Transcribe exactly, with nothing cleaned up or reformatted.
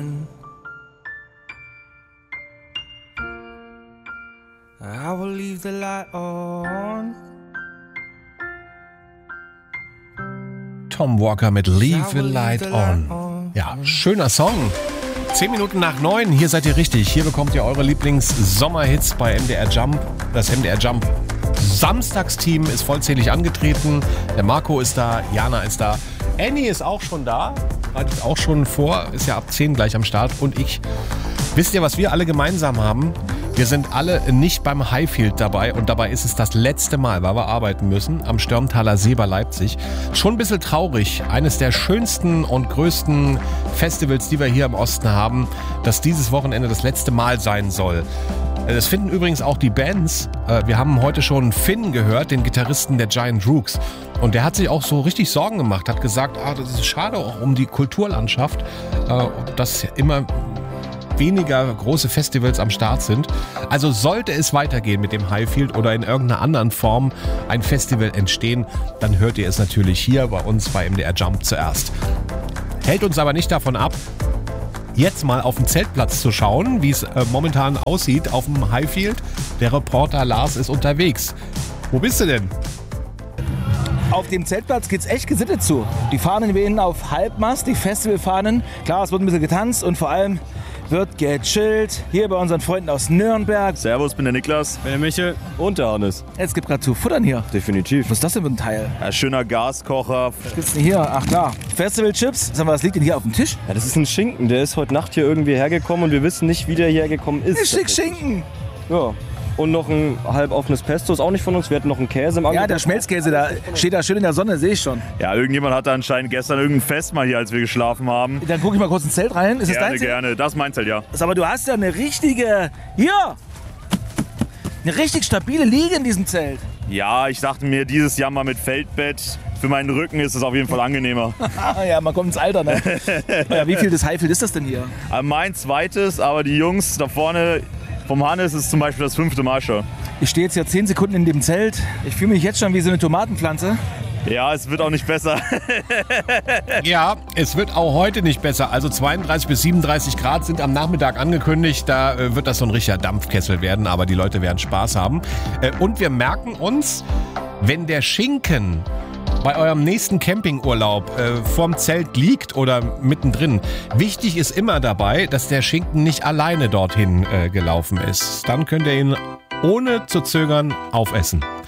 on. I will leave the light on. Tom Walker mit Leave the Light On. Ja, schöner Song. Zehn Minuten nach neun, hier seid ihr richtig. Hier bekommt ihr eure Lieblings-Sommerhits bei M D R Jump. Das M D R Jump Samstagsteam ist vollzählig angetreten. Der Marco ist da, Jana ist da. Annie ist auch schon da, bereitet auch schon vor, ist ja ab zehn gleich am Start. Und ich. Wisst ihr, was wir alle gemeinsam haben? Wir sind alle nicht beim Highfield dabei und dabei ist es das letzte Mal, weil wir arbeiten müssen, am Störmtaler See bei Leipzig. Schon ein bisschen traurig, eines der schönsten und größten Festivals, die wir hier im Osten haben, dass dieses Wochenende das letzte Mal sein soll. Das finden übrigens auch die Bands. Wir haben heute schon Finn gehört, den Gitarristen der Giant Rooks. Und der hat sich auch so richtig Sorgen gemacht, hat gesagt, ah, das ist schade auch um die Kulturlandschaft, dass immer weniger große Festivals am Start sind. Also sollte es weitergehen mit dem Highfield oder in irgendeiner anderen Form ein Festival entstehen, dann hört ihr es natürlich hier bei uns bei M D R Jump zuerst. Hält uns aber nicht davon ab, jetzt mal auf den Zeltplatz zu schauen, wie es äh, momentan aussieht auf dem Highfield. Der Reporter Lars ist unterwegs. Wo bist du denn? Auf dem Zeltplatz geht's echt gesittet zu. Die Fahnen wehen auf Halbmast, die Festivalfahnen. Klar, es wird ein bisschen getanzt und vor allem wird gechillt. Hier bei unseren Freunden aus Nürnberg. Servus, bin der Niklas. Bin der Michel. Und der Hannes. Es gibt gerade zu futtern hier. Definitiv. Was ist das denn für ein Teil? Ja, schöner Gaskocher. Was gibt's denn hier? Ach klar, Festivalchips. Sag mal, was liegt denn hier auf dem Tisch? Ja, das ist ein Schinken. Der ist heute Nacht hier irgendwie hergekommen und wir wissen nicht, wie der hierher gekommen ist. Ein Stück Schinken. Ja. Und noch ein halb offenes Pesto, ist auch nicht von uns. Wir hatten noch einen Käse im Angebot. Ja, der Schmelzkäse, da steht da schön in der Sonne, sehe ich schon. Ja, irgendjemand hatte anscheinend gestern irgendein Fest mal hier, als wir geschlafen haben. Dann gucke ich mal kurz ins Zelt rein. Ist es Gerne, dein Zelt? gerne. Das ist mein Zelt, ja. Aber du hast ja eine richtige, hier, eine richtig stabile Liege in diesem Zelt. Ja, ich dachte mir, dieses Jahr mal mit Feldbett. Für meinen Rücken ist es auf jeden Fall angenehmer. Ja, man kommt ins Alter, ne? Ja, wie viel des Highfield ist das denn hier? Aber mein zweites, aber die Jungs da vorne vom Hannes ist zum Beispiel das fünfte Mal schon. Ich stehe jetzt ja zehn Sekunden in dem Zelt. Ich fühle mich jetzt schon wie so eine Tomatenpflanze. Ja, es wird auch nicht besser. Ja, es wird auch heute nicht besser. Also zweiunddreißig bis siebenunddreißig Grad sind am Nachmittag angekündigt. Da äh, wird das so ein richtiger Dampfkessel werden, aber die Leute werden Spaß haben. Äh, und wir merken uns, wenn der Schinken bei eurem nächsten Campingurlaub äh, vorm Zelt liegt oder mittendrin. Wichtig ist immer dabei, dass der Schinken nicht alleine dorthin äh, gelaufen ist. Dann könnt ihr ihn ohne zu zögern aufessen.